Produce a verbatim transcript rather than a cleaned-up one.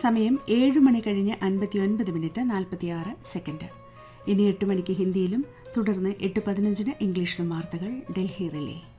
സമയം ഏഴ് മണി കഴിഞ്ഞ് അൻപത്തിയൊൻപത് മിനിറ്റ് നാൽപ്പത്തിയാറ് സെക്കൻഡ്. ഇനി എട്ട് മണിക്ക് ഹിന്ദിയിലും തുടർന്ന് എട്ട് പതിനഞ്ചിന് ഇംഗ്ലീഷിലും വാർത്തകൾ ഡൽഹി റിലേ.